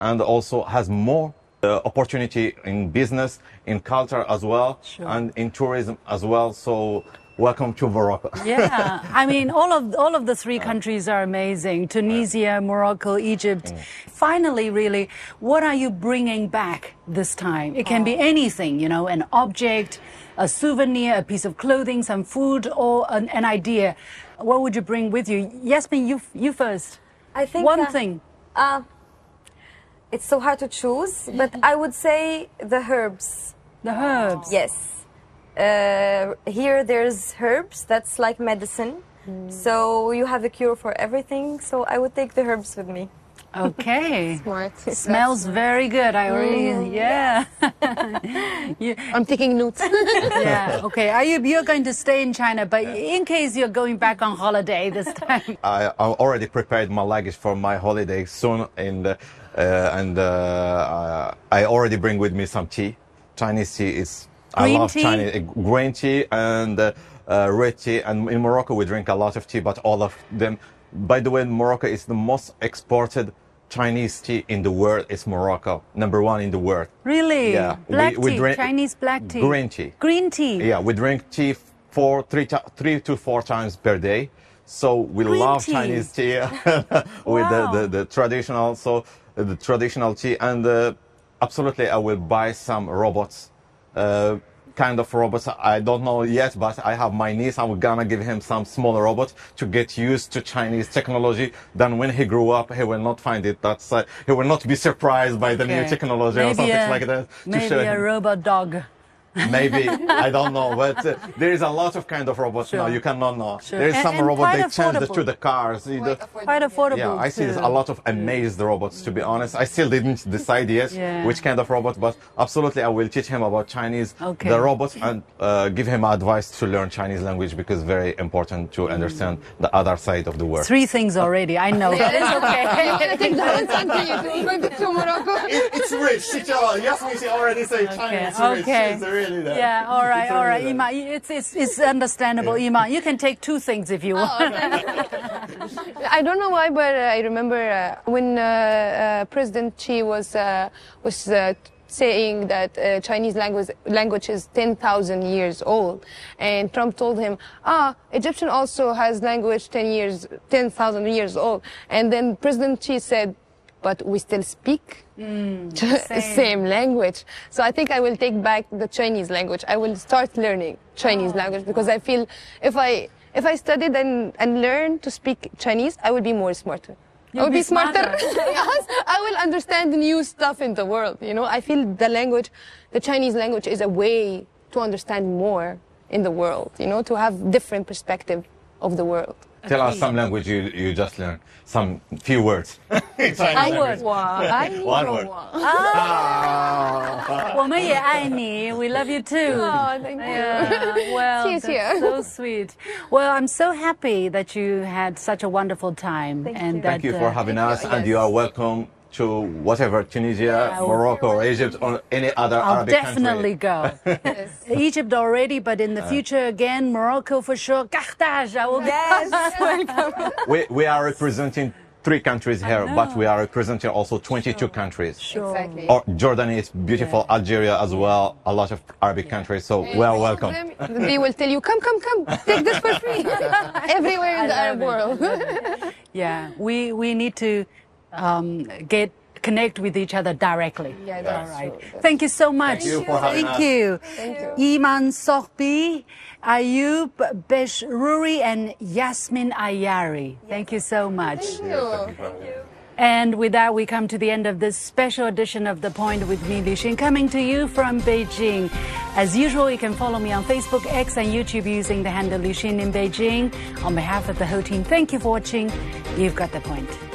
and also has more opportunity in business, in culture as well, Sure. and in tourism as well. So welcome to Morocco. Yeah, I mean, all of the three countries are amazing. Tunisia, Morocco, Egypt. Finally, really, what are you bringing back this time? It can be anything, you know, an object, a souvenir, a piece of clothing, some food, or an idea. What would you bring with you? Yasmin, you first. I think One thing. it's so hard to choose, but I would say the herbs. The herbs. Yes. Here there's herbs, that's like medicine. So you have a cure for everything. So I would take the herbs with me. Okay. Smart. Smells very good. I already, yeah. I'm taking notes. Yeah. Okay. You're going to stay in China, but in case you're going back on holiday this time. I already prepared my luggage for my holiday soon, and I already bring with me some tea. Chinese tea is I love tea? Chinese green tea and red tea. And in Morocco we drink a lot of tea, but all of them. By the way, Morocco is the most exported Chinese tea in the world. It's Morocco, #1 in the world. Really? Yeah. Black We tea, drink Chinese black tea. green tea. Green tea. Yeah, we drink tea three to four times per day. So we Green love tea. Chinese tea with Wow. the traditional, the traditional tea. And absolutely, I will buy some robots, kind of robots. I don't know yet, but I have my niece. I'm gonna give him some small robots to get used to Chinese technology. Then when he grew up, he will not find it. He will not be surprised by the new Okay. technology or something like that. Maybe a robot dog. Maybe, I don't know, but there is a lot of kind of robots Sure. now. You cannot know. Sure. There is some And robot quite they change affordable. to the cars. Quite affordable. Yeah, I see too. a lot of amazed robots, to be honest. I still didn't decide yet Yeah. which kind of robot, but absolutely I will teach him about Chinese, Okay. the robots, and give him advice to learn Chinese language, because it's very important to understand the other side of the world. 3 things already. I know. But it's okay. I think that was something you do going to Morocco. It's rich. Yasmin, she already said Chinese. Okay. It's really there. Yeah. All right. All right. Ima, it's understandable. Ima, you can take 2 things if you want. I don't know why, but I remember when President Xi was saying that Chinese language is 10,000 years old, and Trump told him, Egyptian also has language 10,000 years old, and then President Xi said, but we still speak same language. So I think I will take back the Chinese language. I will start learning Chinese language, because I feel if I studied and learned to speak Chinese, I would be more smarter. I would be smarter. Yes, I will understand new stuff in the world. You know, I feel the Chinese language is a way to understand more in the world. You know, to have different perspective of the world. Tell us some language you just learned. Some few words. In Chinese language. One word. 我们也爱你. We love you too. Oh, thank you. Yeah, well, 谢谢. that's so sweet. Well, I'm so happy that you had such a wonderful time. Thank you for having us, and you are welcome to whatever, Tunisia, Morocco, or Egypt, or any other I'll Arabic definitely country. go. Egypt already, but in the future again, Morocco for sure. Carthage, I will Yes. We are representing 3 countries here, but we are representing also 22 countries. Sure. Exactly. Or Jordan is beautiful, Algeria as well, a lot of Arabic countries, so we are welcome. They will tell you, come, take this for free. Everywhere in the Arab world. Yeah, we need to connect with each other directly. Yeah, that's All right. true. Thank you so much. Thank you for having Thank us. you. Thank you. Iman Sohbi, Ayub Beshruri, and Yasmin Ayari. Thank you so much. And with that, we come to the end of this special edition of The Point with me, Liu Xin, coming to you from Beijing. As usual, you can follow me on Facebook, X, and YouTube using the handle Liu Xin in Beijing. On behalf of the whole team, thank you for watching. You've got The Point.